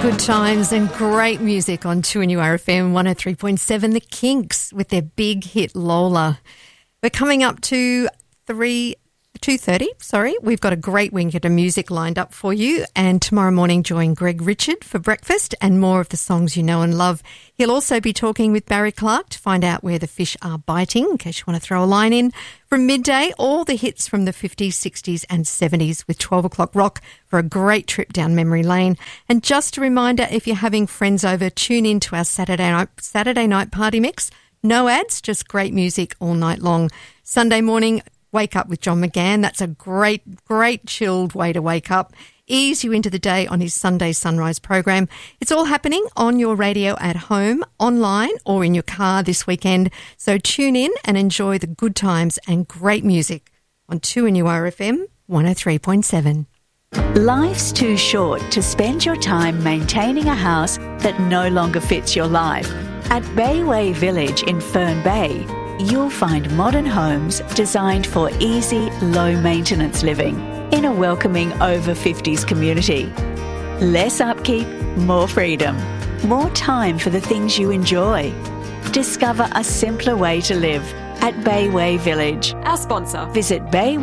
Good times and great music on 2NURFM 103.7. The Kinks with their big hit Lola. We're coming up to 2:30. We've got a great weekend of music lined up for you, and tomorrow morning join Greg Richard for breakfast and more of the songs you know and love. He'll also be talking with Barry Clark to find out where the fish are biting, in case you want to throw a line in. From midday, all the hits from the 50s, 60s and 70s with 12 o'clock rock for a great trip down memory lane. And just a reminder, if you're having friends over, tune in to our Saturday night party mix. No ads, just great music all night long. Sunday morning, Wake Up with John McGann. That's a great chilled way to wake up. Ease you into the day on his Sunday Sunrise program. It's all happening on your radio at home, online or in your car this weekend. So tune in and enjoy the good times and great music on 2NURFM 103.7. Life's too short to spend your time maintaining a house that no longer fits your life. At Bayway Village in Fern Bay, you'll find modern homes designed for easy, low-maintenance living in a welcoming over-50s community. Less upkeep, more freedom, more time for the things you enjoy. Discover a simpler way to live at Bayway Village. Our sponsor. Visit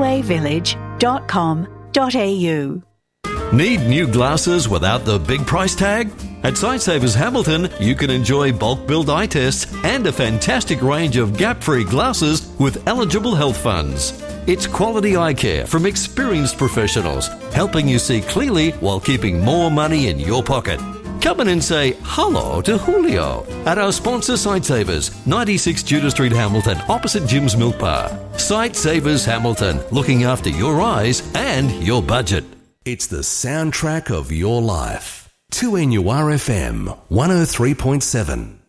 baywayvillage.com.au. Need new glasses without the big price tag? At Sightsavers Hamilton, you can enjoy bulk billed eye tests and a fantastic range of gap-free glasses with eligible health funds. It's quality eye care from experienced professionals, helping you see clearly while keeping more money in your pocket. Come in and say hello to Julio at our sponsor Sightsavers, 96 Judah Street, Hamilton, opposite Jim's Milk Bar. Sightsavers Hamilton, looking after your eyes and your budget. It's the soundtrack of your life. 2NURFM 103.7.